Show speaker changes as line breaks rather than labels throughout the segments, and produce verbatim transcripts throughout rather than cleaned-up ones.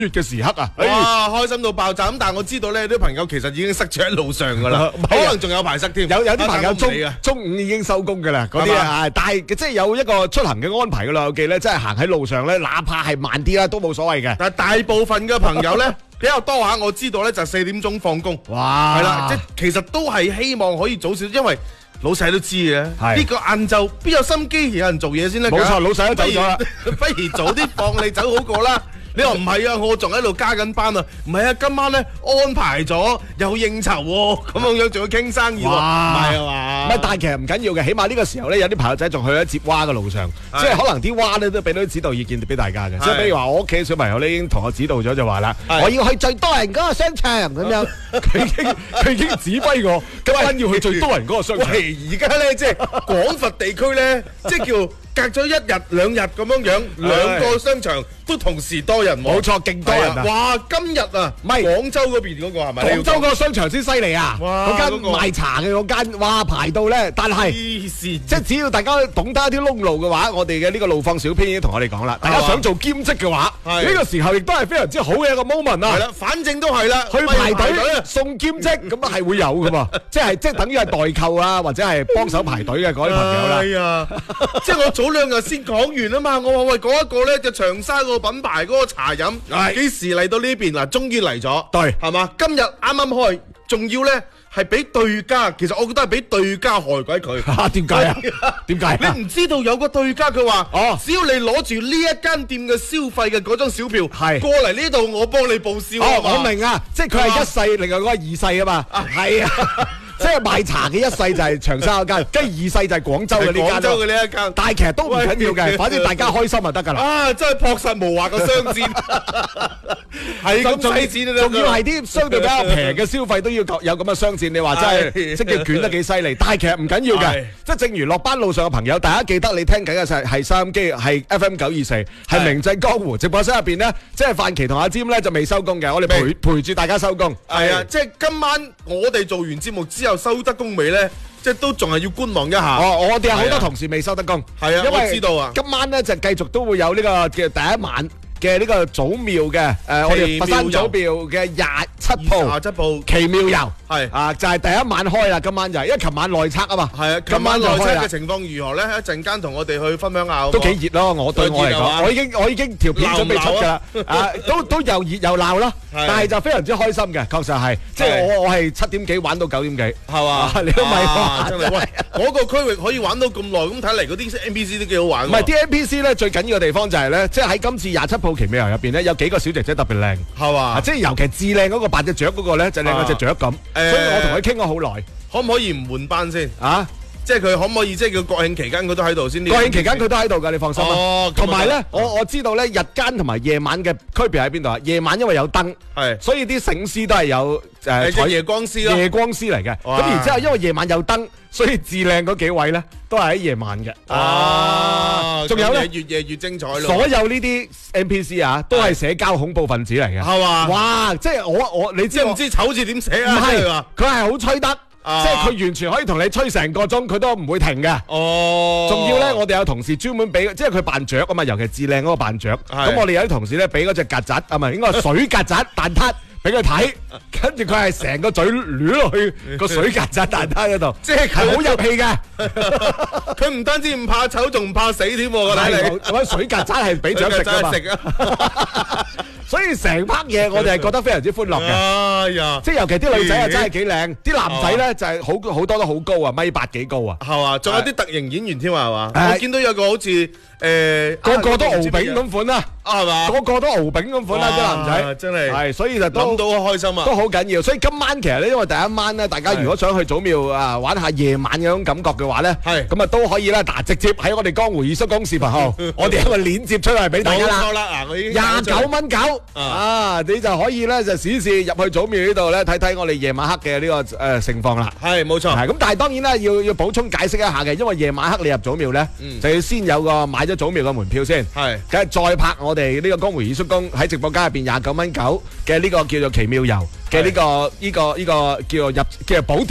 嘅時刻啊！
哇，開心到爆炸咁，但係我知道咧，啲朋友其實已經塞住喺路上㗎啦，可能仲有排塞添。
有有啲朋友中中午已經收工㗎啦，嗰啲啊，但係即係有一個出行嘅安排㗎啦，我記咧，即係行喺路上咧，哪怕係慢啲啦，都冇所謂嘅。
但係大部分嘅朋友咧比較多下，我知道咧就四點鐘放工。
哇！
係啦，即係其實都係希望可以早少，因為老細都知嘅。呢個晏晝邊有心機有人做嘢先得㗎？
冇錯，老細都走咗啦，
不如早啲放你走好過啦。你話唔係啊？我仲喺度加緊班啊！唔係啊，今晚咧安排咗有應酬喎，咁樣樣仲要傾生意喎，唔係啊嘛？
唔係，但係其實唔緊要嘅，起碼呢個時候咧，有啲朋友仔仲去咗接蛙嘅路上，即係可能啲蛙咧都俾到啲指導意見俾大家嘅。即係比如話，我屋企小朋友咧已經同我指導咗，就話啦，我要去最多人嗰個商場咁樣。佢已經佢已經指揮我今晚要去最多人嗰個商場。
喂，而家咧即係廣佛地區咧，即係叫隔咗一日兩日咁樣樣，兩個商場都同時多人。
冇錯，勁多人啊！
哇，今日啊，唔係廣州嗰邊嗰個係咪？
廣州嗰個商場先犀利啊！嗰間賣茶嘅嗰間，哇排到咧，但係即係只要大家懂得一啲窿路嘅話，我哋嘅呢個路況小編已經同我哋講啦。大家想做兼職嘅話，呢個時候亦都係非常之好嘅一個 moment 啊！
係啦，反正都係啦，
去排隊送兼職咁啊係會有噶嘛，即係即係等於係代購啊，或者係幫手排隊嘅嗰啲朋友啦。
係啊，即係我早兩日先講完啊嘛，我話喂嗰一個咧就長沙個品牌嗰個茶飲，幾時嚟到呢邊嗱？終於嚟咗，
對，
係嘛？今日啱啱開，仲要咧係俾對家，其實我覺得係俾對家害鬼佢。
嚇點解啊？點解？
你唔知道有個對家佢話，
哦，
只要你攞住呢一間店嘅消費嘅嗰張小票，
係過
嚟呢度，我幫你報銷。
哦，我明啊，即係佢係一世，另外嗰個二世啊嘛。係啊。即係賣茶嘅一世就係長沙嗰間，跟住二世就係廣州嘅呢間。
廣州嘅呢一間，
但係其實都唔緊要嘅，反正大家開心就得㗎啦。
啊，真係樸實無華個商戰，係咁使錢都得。
仲要係啲相對比較平嘅消費都要有咁嘅商戰，你話真係即係捲得幾犀利。但係其實唔緊要嘅，即係正如落班路上嘅朋友，大家記得你聽緊嘅係係收音機，係 F M 九二四，係明濟江湖直播室入邊咧，即係范琪同阿占咧就未收工嘅，我哋陪陪住大家收工。
係啊，即係今晚我哋做完節目之後。收得工未咧？即係都仲係要觀望一下。
哦，我哋有好多同事未收得工。
係啊，我知道啊。
今晚咧就繼續都會有呢個嘅第一晚嘅呢個祖廟嘅誒，我哋佛山祖廟嘅廿七號
廿七號
奇妙遊
係
啊，就係第一晚開啦。今晚就係因為琴晚內測啊嘛。
係啊，今晚內測嘅情況如何咧？一陣間同我哋去分享下。
都幾熱咯，我對我嚟講，我已經我已經條片準備出㗎啦。啊，都都又熱又鬧啦，但係就非常之開心嘅，確實係。即係我我係七點幾玩到九點幾，
係嘛？
你都咪話
真係喂，嗰個區域可以玩到咁耐，咁睇嚟嗰啲 N P C 都幾好玩。
唔係啲 N P C 咧，最緊要嘅地方就係咧，即係喺今次廿七號奇妙遊入邊咧，有幾個小姐姐特別靚，
係嘛？
即係尤其至靚嗰個扮隻雀嗰個咧，就靚過隻雀咁。所以我同佢傾咗好耐，
可唔可以唔換班先
啊？
即係佢可唔可以即係叫國慶期間佢都喺度先？
國慶期間佢都喺度㗎，你放心啊。同埋咧，我我知道咧，日間同埋夜晚嘅區別喺邊度啊？夜晚因為有燈，
係，
所以啲醒獅都係有誒
採夜光獅咯，
夜光獅嚟嘅。咁然之後，因為夜晚有燈，所以至靚嗰幾位咧都係喺夜晚嘅。
啊，
仲有咧，
越夜越精彩咯。
所有呢啲 N P C 啊，都係社交恐怖分子嚟嘅，
係嘛？
哇！即係我我你知
唔知醜字點寫啊？
唔係，佢係好吹得。
啊、
即係佢完全可以同你吹成個鐘，佢都唔會停嘅。
哦，
仲要咧，我哋有同事專門俾，即係佢扮雀啊嘛，尤其至靚嗰個扮雀。咁我哋有啲同事咧，俾嗰隻曱甴啊，唔係應該係水曱甴蛋撻俾佢睇，跟住佢係成個嘴攣落去個水曱甴蛋撻嗰度，即係好入戲嘅。
佢唔單止唔怕醜，仲唔怕死添。我睇你，
嗰水曱甴係俾雀食㗎嘛。所以成 part 嘢我哋係覺得非常之歡樂嘅，
哎呀！
即係尤其啲女仔啊真係幾靚，啲男仔咧就係好好多都好高啊，米八幾高啊，
係嘛？仲有啲特型演員添啊，係嘛？我見到有個好似誒
個個都敖丙咁款啦，
係嘛？
個個都敖丙咁款啦，啲男仔
真係
係，所以就
諗到好開心啊，
都好緊要。所以今晚其實咧，因為第一晚咧，大家如果想去祖廟啊玩下夜晚嗰種感覺嘅話咧，係咁啊都可以啦。嗱，直接喺我哋江湖二叔公視頻號，我哋有個鏈接出嚟俾大家啦。
冇錯啦，嗱，我已經
廿九蚊九啊！你就可以咧就試試入去祖廟呢度咧睇睇我哋夜晚黑嘅呢個誒情況啦。
係冇錯。
係咁，但係當然啦，要要補充解釋一下嘅，因為夜晚黑你入祖廟咧，就要先有個買咗祖廟嘅門票先。係，梗係再拍我哋呢個江湖二叔公喺直播間入邊廿九蚊九嘅呢個叫做奇妙遊嘅呢個呢個呢個叫做入叫做補貼啊。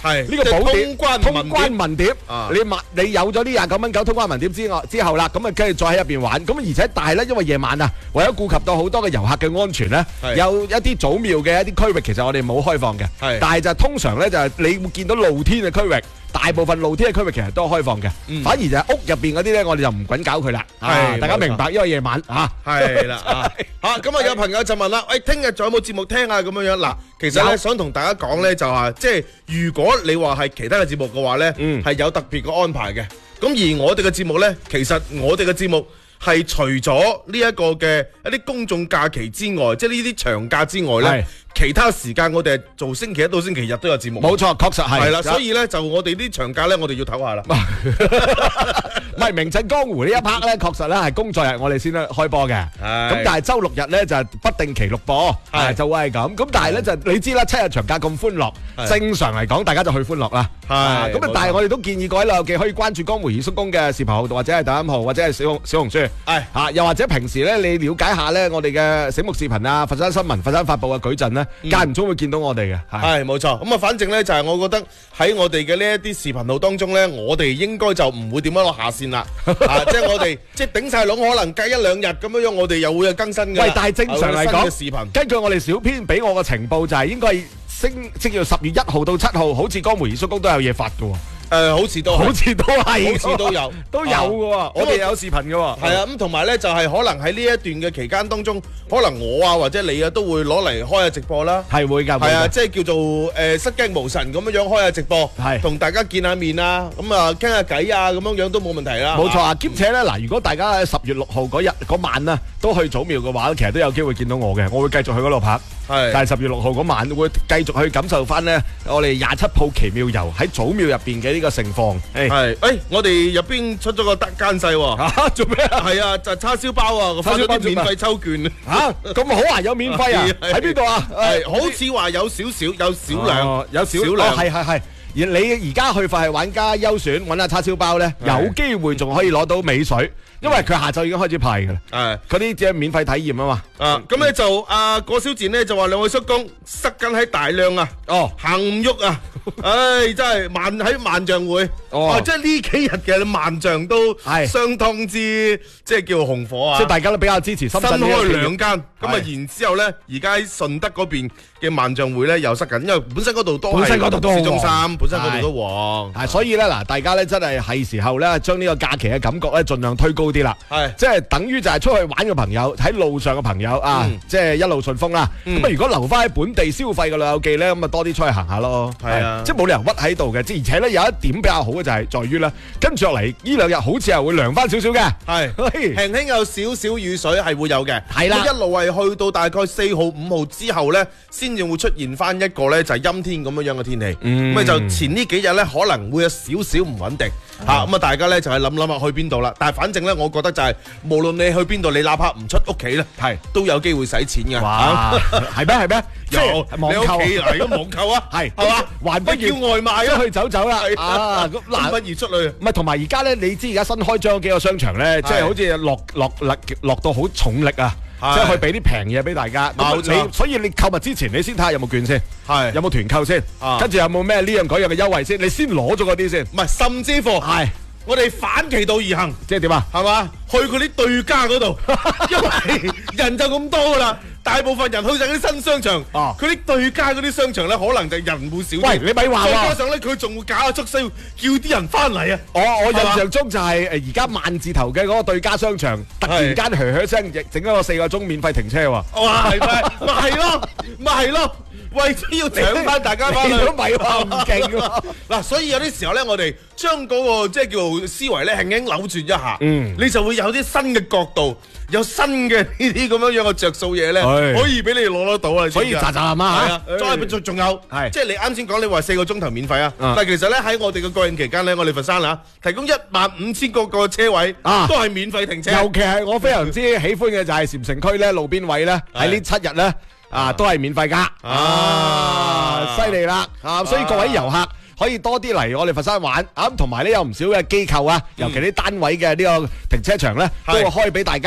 係
呢個寶典
通關
通關文碟，
啊
你買你有咗呢廿九蚊九通關文碟之外之後啦，咁啊跟住再喺入邊玩，咁而且但係咧，因為夜晚啊，為咗顧及到好多嘅遊客嘅安全咧，
係
有一啲祖廟嘅一啲區域其實我哋冇開放嘅，
係
但係就通常咧就係你會見到露天嘅區域。大部分露天嘅區域其實都係開放嘅，
嗯
反而就係屋入邊嗰啲咧，我哋就唔滾搞佢啦。
係
啊大家
冇錯
明白，因為夜晚啊，
係啦啊，嚇咁啊有朋友就問啦，喂，聽日仲有冇節目聽啊？咁樣樣嗱，其實咧
有
想同大家講咧，就話即係如果你話係其他嘅節目嘅話咧，
嗯
係有特別嘅安排嘅。咁而我哋嘅節目咧，其實我哋嘅節目係除咗呢一個嘅一啲公眾假期之外，即係呢啲長假之外
係
咧，其他時間我哋係做星期一到星期日都有節目。
冇錯，確實係。
係啦，所以咧就我哋啲長假咧，我哋要唞下啦。
唔係名震江湖呢一 part 咧，確實咧係工作日我哋先咧開播嘅。
係
咁但係週六日咧就係不定期錄播，
係
係就會係咁。咁但係咧就你知啦，七日長假咁歡樂，
係
正常嚟講大家就去歡樂啦。
係
啊咁啊
冇錯，
但係我哋都建議各位老友記可以關注江湖二叔公嘅視頻號或者係抖音號或者係小紅小紅書。
係
嚇，又或者平時咧你了解下咧我哋嘅醒目視頻啊、佛山新聞、佛山發布嘅舉陣咧，間唔中會見到我哋嘅。係
係冇錯，咁啊，反正咧就係我覺得喺我哋嘅呢一啲視頻號當中咧，我哋應該就唔會點樣落下線啦，啊，即係我哋即係頂晒籠，可能隔一兩日咁樣樣，我哋又會有更新嘅。
喂，但係正常嚟
有新
講，
嘅視頻
根據我哋小編俾我嘅情報就係應該係星即叫十月一號到七號，好似江湖二叔公都有嘢發嘅喎。
誒，好似都係
好似都係，
好似都有
都有嘅喎。我哋有視頻嘅喎。
係啊，咁同埋咧就係可能喺呢一段嘅期間當中，可能我啊或者你啊都會攞嚟開下直播啦。
係會㗎，會
係啊，
㗎。
即係叫做誒失驚無神咁樣樣開下直播，
係
同大家見下面啊，咁啊傾下偈啊，咁樣樣都冇問題啦。
冇錯啊，兼且咧嗱，如果大家喺十月六號嗰日嗰晚啊，都去祖廟嘅話，其實都有機會見到我嘅，我會繼續去嗰度拍。
係
但係十月六號嗰晚會繼續去感受翻咧，我哋廿七鋪奇妙遊喺祖廟入邊嘅呢個盛況。誒
係，誒我哋入邊出咗個得奸細喎。
嚇做咩啊？
係啊，就係叉燒包啊，發咗啲免費抽券啊，
嚇咁好啊！有免費啊？
係
喺邊度啊？
係好似話有少少，有少量，
哦有少
少量
哦係係係。而你而家去快係玩家優選揾下叉燒包咧，
係
有機會仲可以攞到美水，因為佢下晝已經開始派㗎啦。
係
嗰啲即係免費體驗啊嘛。
啊，咁咧就阿郭小賤咧就話兩位叔公塞緊喺大量啊，
哦，
行唔喐啊，唉真係萬喺萬象會，
哦
啊即係呢幾日嘅萬象都
係
相當之即係叫紅火啊
即係。大家都比較支持深
新
圳呢個企業
開兩間，咁啊
係
然之後咧，而家喺順德嗰邊嘅萬象會咧又塞緊，因為本身嗰度都係
本身嗰度都好
市中心，
旺
本身嗰度都旺，
啊，所以咧嗱，大家咧真係係時候咧，將呢個假期嘅感覺咧，盡量推高啲啦。
係
即係等於就係出去玩嘅朋友，喺路上嘅朋友啊，
嗯
即係一路順風啦。
嗯
咁啊，如果留翻喺本地消費嘅老友記咧，咁啊多啲出去行下咯。
係啊
即係冇理由屈喺度嘅。即係而且咧有一點比較好嘅就係在於咧，跟住落嚟呢兩日好似係會涼翻少少嘅。
係
嘿
輕輕有少少雨水係會有嘅，
係啦
咁一路係去到大概四號、五號之後咧，先至會出現翻一個咧就係陰天咁樣樣嘅天氣。
嗯
咁啊就前呢幾日咧可能會有少少唔穩定嚇，咁啊大家咧就係諗諗下去邊度啦。但係反正咧，我覺得就係無論你去邊度，你哪怕唔出屋企咧，
係
都有機會使錢嘅。
哇，係咩係咩？即
有
係
你屋
網購
企嚟咁網購啊，
係
係嘛？
還不如
叫外賣啊
出，去走走啦。
係
啊，咁嗱。
咁不如出去。
唔係，同埋而家咧，你知而家新開張幾個商場咧，即係好似落落落落到好重力啊！
係
即係去俾啲平嘢俾大家。咁
冇錯
你所以你購物之前，你先睇下有冇券先，
係
有冇團購先
啊，
跟住有冇咩呢樣嗰樣嘅優惠先，你先攞咗嗰啲先。
唔係，甚至乎
係，
我哋反其道而行。
即係點啊？
係嘛？去佢啲對家嗰度，因為人就咁多噶啦，大部分人去晒嗰啲新商場，
哦
佢啲對家嗰啲商場咧，可能就人會少啲。
喂，你咪話
再加
喎。
上咧，佢仲會搞下促銷，叫啲人翻嚟啊！
我我印
係嘛
象中就係誒而家萬字頭嘅嗰個對家商場，突然間噓噓聲整咗個四個鐘免費停車喎。
哇，係咪？咪係咯，咪係咯，為咗要搶翻大家翻去
你都。咪話唔勁喎。
嗱，所以有啲時候咧，我哋將嗰個即係叫做思維咧，輕輕扭轉一下，
嗯
你就會有啲新嘅角度，有新嘅呢啲咁樣樣嘅着數嘢咧，
係
可以俾你攞得到啊！
所以
知唔知啊
喳喳嘛
係啊，再仲仲有
係
即係你啱先講，你話四個鐘頭免費啊，
啊
但係其實咧喺我哋嘅國慶期間咧，我哋佛山啊提供一萬五千個個車位，
啊
都係免費停車。
尤其係我非常之喜歡嘅就係禪城區咧路邊位咧，喺呢七日咧啊都係免費㗎。啊，犀利啦！啊，所以各位遊客可以多啲嚟我哋佛山玩啊，咁同埋咧有唔少嘅機構啊，尤其啲單位嘅呢個停車場咧，都會
係
開俾大家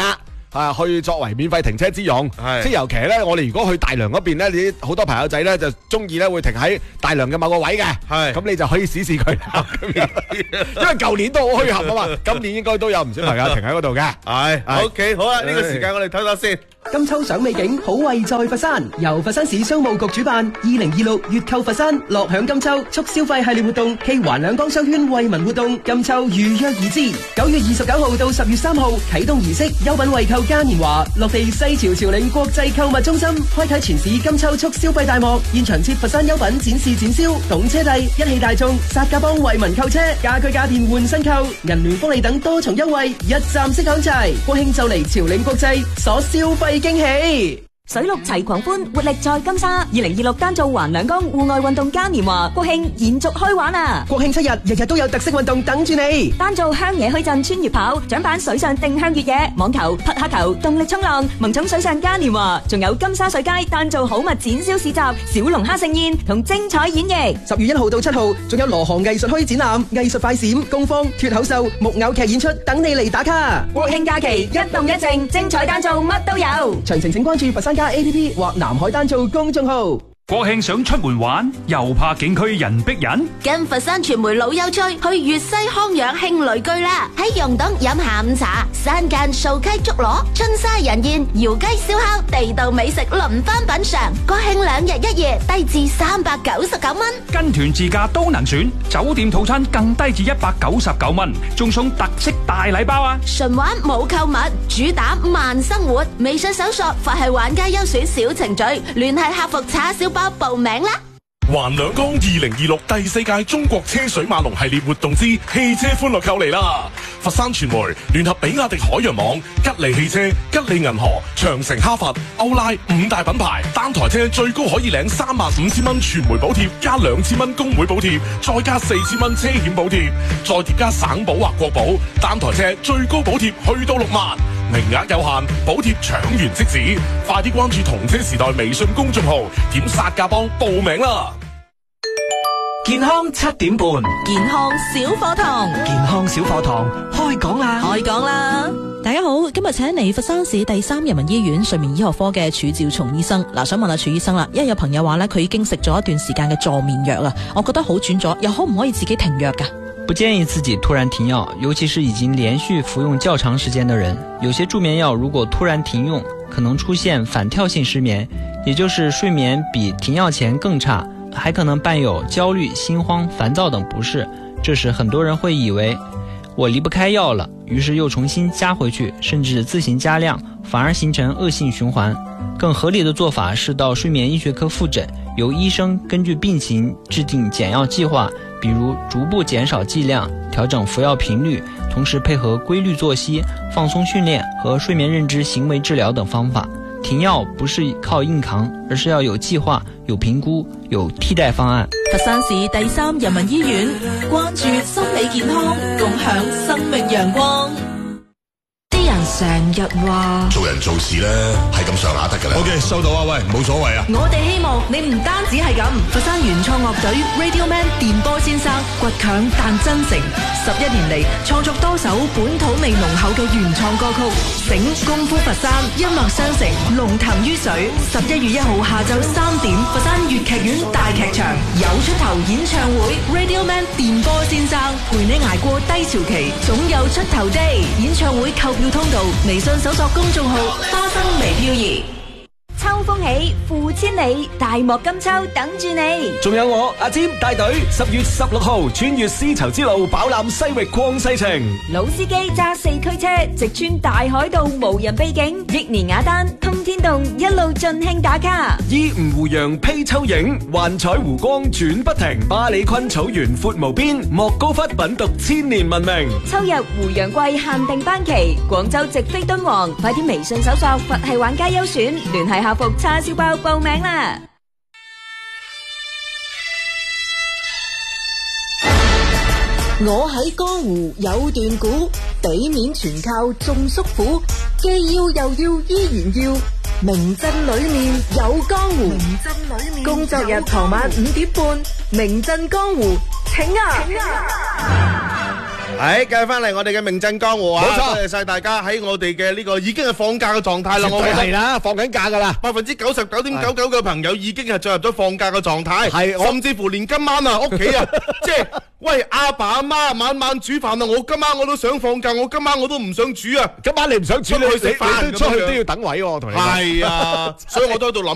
啊去作為免費停車之用。即係尤其咧，我哋如果去大良嗰邊咧，你好多朋友仔咧就中意咧會停喺大良嘅某個位嘅。係咁你就可以試試佢啦。因為舊年都好墟冚啊嘛，今年應該都有唔少朋友停喺嗰度嘅。係 ，OK， 好啦，呢個時間我哋睇睇先。
金秋賞美景，好惠在佛山。由佛山市商務局主辦，二零二六粵購佛山，樂享金秋促消費系列活動暨環兩江商圈惠民活動，金秋如約而至。九月二十九號到十月三號啟動儀式，優品惠購嘉年華落地西樵朝領國際購物中心，開啟全市金秋促消費大幕。現場設佛山優品展示展銷，懂車帝、一汽大眾、薩價幫惠民購車，家居家電換新購，銀聯福利等多重優惠，一站式享齊。國慶就嚟朝領國際，所消費驚喜。
水陸齊狂歡，活力在金沙。二零二六丹灶環兩江戶外運動嘉年華，國慶延續開玩啊！
國慶七日，日日都有特色運動等住你。
丹灶鄉野墟鎮穿越跑，獎板水上定向越野，網球、匹克球、動力衝浪，萌寵水上嘉年華，仲有金沙水街丹灶好物展銷市集、小龍蝦盛宴同精彩演繹。
十月一號到七號，仲有羅河藝術墟展覽、藝術快閃、工坊、脫口秀、木偶劇演出，等你嚟打卡。
國慶假期一動一靜，精彩丹灶乜都有。
詳情請關注佛山加 A P P 或南海丹灶公眾號。
國慶想出門玩，又怕景區人逼人，
跟佛山傳媒老友趣去粵西康養興旅居啦！喺溶洞飲下午茶，山間掃溪竹螺，春沙人宴，窯雞燒烤，地道美食輪番品嘗。國慶兩日一夜，低至三百九十九蚊，
跟團自駕都能選，酒店套餐更低至一百九十九蚊，仲送特色大禮包啊！
純玩冇購物，主打慢生活。微信搜索佛系玩家優選小程序，聯繫客服叉燒包報名啦！
環兩江二零二六第四屆中國車水馬龍系列活動之汽車歡樂購嚟啦！佛山傳媒聯合比亞迪海洋網、吉利汽車、吉利銀河、長城哈弗、歐拉五大品牌，單台車最高可以領三萬五千蚊傳媒補貼，加兩千蚊工會補貼，再加四千蚊車險補貼，再疊加省保或國保，單台車最高補貼去到六萬。名額有限，補貼搶完即止，快啲關注同車時代微信公眾號，點殺價幫報名啦！
健康七點半，
健康小課堂，
健康小課堂開講啦！
開講啦！
大家好，今日請嚟佛山市第三人民醫院睡眠醫學科嘅楚兆松醫生。嗱，想問下楚醫生啦，因為有朋友話咧，佢已經食咗一段時間嘅助眠藥啊，我覺得好轉咗，又可唔可以自己停藥噶？
不建議自己突然停藥，尤其是已經連續服用較長時間的人。有些助眠藥如果突然停用，可能出現反跳性失眠，也就是睡眠比停藥前更差，還可能伴有焦慮、心慌、煩躁等不適。這時很多人會以為我離不開藥了，於是又重新加回去，甚至自行加量，反而形成惡性循環。更合理的做法是到睡眠醫學科複診，由醫生根據病情制定減藥計劃，比如逐步減少劑量，調整服藥頻率，同時配合規律作息、放鬆訓練和睡眠認知行為治療等方法。停藥不是靠硬扛，而是要有計劃、有評估、有替代方案。
佛山市第三人民醫院關注心理健康，共享生命陽光。
成日話
做人做事咧係咁上下得噶啦。OK， 收到啊，喂，冇所謂啊。
我哋希望你唔單止係咁。佛山原創樂隊 Radio Man 電波先生，倔強但真誠，十一年嚟創作多首本土味濃厚嘅原創歌曲。醒功夫佛山，音樂相承，龍騰於水。十一月一號下晝三點，佛山粵劇院大劇場有出頭演唱會 Radio Man 電波先生陪你捱過低潮期，總有出頭的。演唱會購票通道，微信搜索公眾號花生微飄兒。
秋風起，付千里，大漠金秋等住你。
仲有我阿占帶隊，十月十六號穿越絲綢之路，飽覽西域曠世情。
老司機揸四驅車，直穿大海道，無人秘境。億年雅丹，通天洞，一路盡興打卡。
依吳湖洋披秋影，幻彩湖光轉不停。巴里坤草原闊無邊，莫高窟品讀千年文明。
秋日湖洋季限定班期，廣州直飛敦煌，快啲微信搜索佛系玩家優選，聯繫客服叉燒包報名啦！
我喺江湖有段古，俾面全靠眾叔父，既要又要依然要，名鎮裏面有江湖。名鎮裏面工作日傍晚五點半，名鎮江湖，請啊！請啊
係，繼續翻嚟我哋嘅名震江湖啊！
冇錯
多謝晒大家喺我哋嘅呢個已經係放假嘅狀態啦，我覺得
係啦，放緊假噶啦，
百分之九十九點九九嘅朋友已經係進入咗放假嘅狀態，
係
甚至乎連今晚啊屋企啊，即係喂阿爸阿媽晚晚煮飯啊，我今晚我都想放假，我今晚我都唔想煮啊，
今晚你唔想煮，你
出去食飯
你都出去
咁樣
都要等位喎，我同你講。
係啊，所以我都喺度諗。